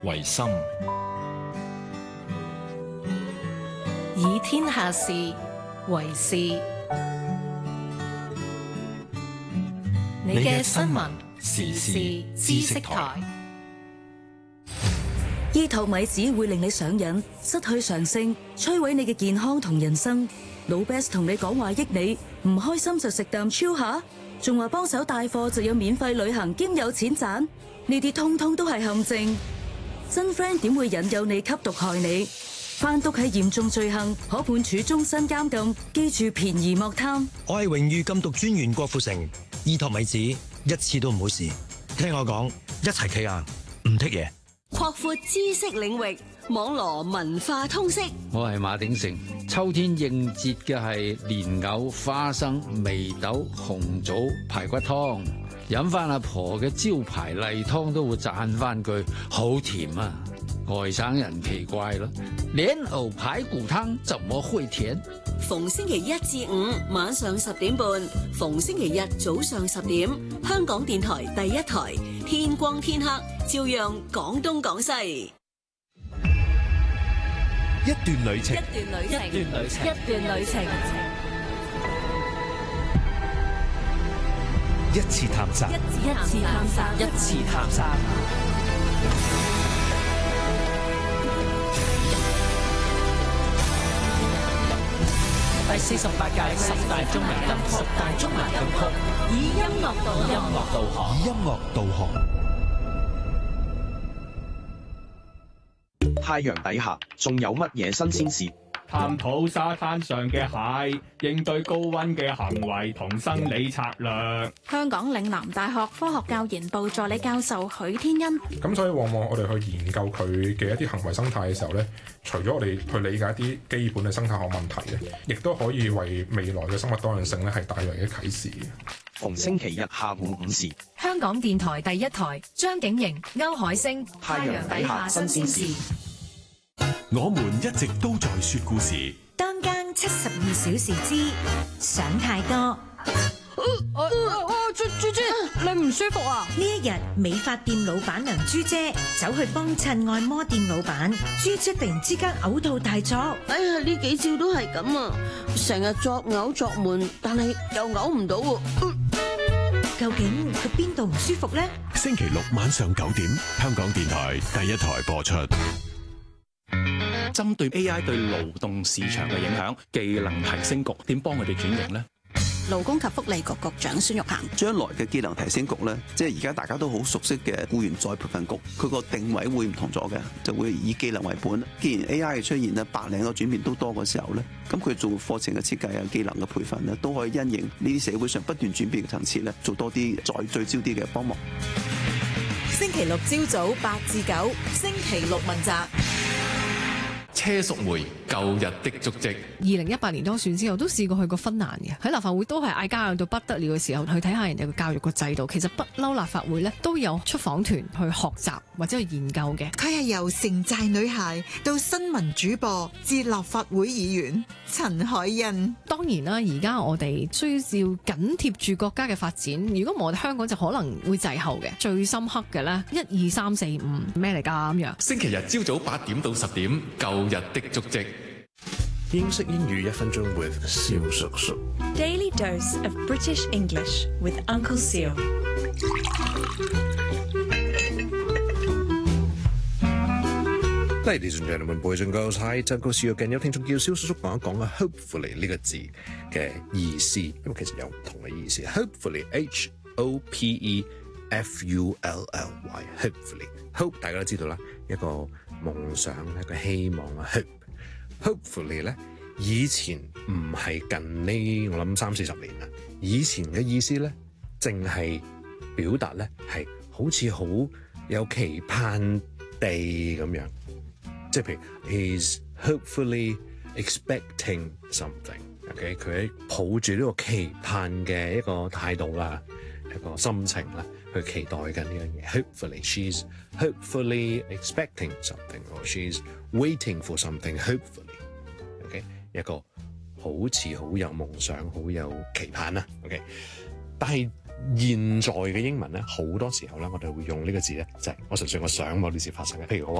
為心， 以天下事為事。你嘅新聞時事知識台。 醫托米子會令你上癮，失去常性，摧毀你嘅健康同人生。老 Best 同你講話益你，唔開心就食啖超下，仲話幫手帶貨就有免費旅行兼有錢賺，呢啲通通都係陷阱。真 friend 點會引誘你吸毒害你？販毒係嚴重罪行，可判處終身監禁。記住便宜莫貪。 我係榮譽禁毒專員郭富城，醫托米子一次都唔好試。聽我講，一齊企硬，唔剔嘢。 擴闊知識領域，網羅文化通識。 我係馬鼎盛。秋天應節嘅係蓮藕、花生、眉豆、紅棗排骨湯，飲翻阿婆嘅招牌例湯都會讚翻句好甜啊！外省人奇怪咯，蓮藕排骨湯怎麼會甜？ 逢星期一至五晚上10點半，逢星期日早上10點，香港電台第一台，天光天黑照樣講東講西。 一段旅程，一次探索， 第48屆10大中文金曲，以音樂導航。 太陽底下仲有乜嘢新鮮事？ 探討沙灘上嘅蟹，應對高溫嘅行為同生理策略。 香港嶺南大學科學教研部助理教授許天恩。 咁所以往往我哋去研究佢嘅一啲行為生態嘅時候咧，除咗我哋去理解一啲基本嘅生態學問題咧，亦都可以為未來嘅生物多樣性咧係帶來嘅啟示。 逢星期日下午5時， 香港電台第一台，張景瑩、歐海星， 太陽底下新鮮事。 我們一直都在說故事。 當間72小時之想太多。 豬姐，你唔舒服啊？ 呢一日，美髮店老闆娘豬姐走去幫襯按摩店老闆。豬姐突然之間嘔吐大作。 哎呀，呢幾招都係咁啊，成日作嘔作悶，但係又嘔唔到喎。 究竟佢邊度唔舒服呢？ 星期六晚上9點，香港電台第一台播出。 針對 AI 對勞動市場嘅影響，技能提升局點幫佢哋轉型呢？ 勞工及福利局局長孫玉菡， 將來嘅技能提升局咧，即係而家大家都好熟悉嘅僱員再培訓局，佢個定位會唔同咗嘅，就會以技能為本。既然 AI 嘅出現咧，白領嘅轉變都多嘅時候咧，咁佢做課程嘅設計啊、技能嘅培訓咧，都可以因應呢啲社會上不斷轉變嘅層次咧，做多啲再聚焦啲嘅幫忙。 星期六朝早8至9，星期六問責。 車淑梅舊日的足跡。 2018年當選之後，都試過去過芬蘭嘅，喺立法會都係嗌交到不得了嘅時候，去睇下人哋嘅教育個制度。其實不嬲立法會呢都有出訪團去學習或者去研究嘅。 佢係由城寨女孩到新聞主播至立法會議員，陳海欣。 當然啦，而家我哋需要緊貼住國家嘅發展，如果唔係我哋香港就可能會滯後嘅。最深刻嘅呢，1、2、3、4、5咩嚟㗎咁樣？ 星期日朝早8點到10點，舊日的足跡。 英式英語1分鐘 with 蕭叔叔。 Daily dose of British English with Uncle Seal。 Ladies and gentlemen, boys and girls, hi， 真高少有鏡有聽眾叫蕭叔叔講一講啊 hopefully 呢個字嘅意思，因為其實有唔同嘅意思。hopefully HOPEFULLY hopefully hope 大家都知道啦，一個夢想一個希望啊 hopefully 咧，以前唔係近呢我諗30-40年啦，以前嘅意思咧淨係表達咧係好似好有期盼地咁樣，即係譬如 he's hopefully expecting something，OK， 佢喺抱住呢個期盼嘅一個態度啦，一個心情啦，去期待緊呢樣嘢。Hopefully she's hopefully expecting something or she's waiting for something hopefully，OK， 一個好似好有夢想、好有期盼啦。OK， 但係現在嘅英文咧，好多時候咧，我哋會用呢個字咧，就係我純粹我想某啲事發生嘅。譬如我